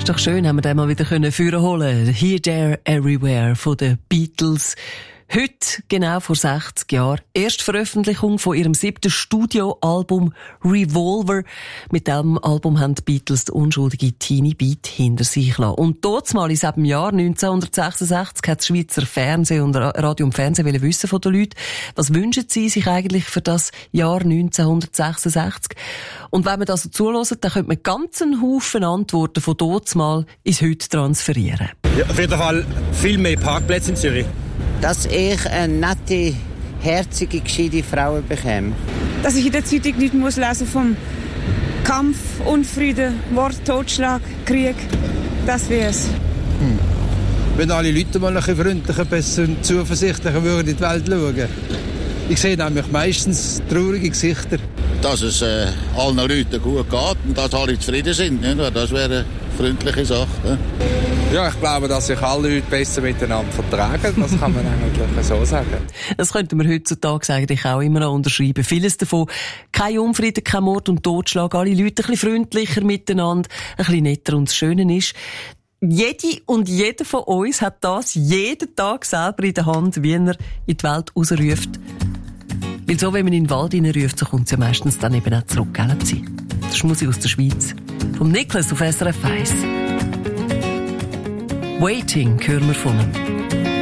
Ist doch schön, haben wir den mal wieder führen holen. Here, There, Everywhere von den Beatles. Heute, genau vor 60 Jahren, Erstveröffentlichung von ihrem 7. Studioalbum Revolver. Mit diesem Album haben die Beatles die unschuldige Teeny Beat hinter sich gelassen. Und dort mal in diesem Jahr 1966 hat das Schweizer Fernsehen und Radio und Fernsehen wissen von den Leuten, was wünschen sie sich eigentlich für das Jahr 1966? Und wenn man das so zuhört, dann könnte man ganz einen Haufen Antworten von dort mal ins Heute transferieren. Ja, auf jeden Fall viel mehr Parkplätze in Zürich. Dass ich eine nette, herzige, gescheite Frau bekomme. Dass ich in der Zeitung nicht muss lesen vom Kampf, Unfrieden, Mord, Totschlag, Krieg. Das wär's. Wenn alle Leute mal ein bisschen freundlicher, besser und zuversichtlicher würden in die Welt schauen. Ich sehe nämlich meistens traurige Gesichter. Dass es allen Leuten gut geht und dass alle zufrieden sind. Ne? Das wäre eine freundliche Sache. Ne? Ja, ich glaube, dass sich alle Leute besser miteinander vertragen. Das kann man eigentlich so sagen. Das könnten wir heutzutage eigentlich auch immer noch unterschreiben. Vieles davon, kein Unfrieden, kein Mord und Totschlag, alle Leute ein bisschen freundlicher miteinander, ein bisschen netter. Und das Schöne ist, jede und jeder von uns hat das jeden Tag selber in der Hand, wie er in die Welt rausruft. Weil so, wenn man in den Wald hineinruft, so kommt es ja meistens dann eben auch zurück, gell? Das ist Musik aus der Schweiz. Vom Niklas auf SRF 1. Waiting hören wir von ihm.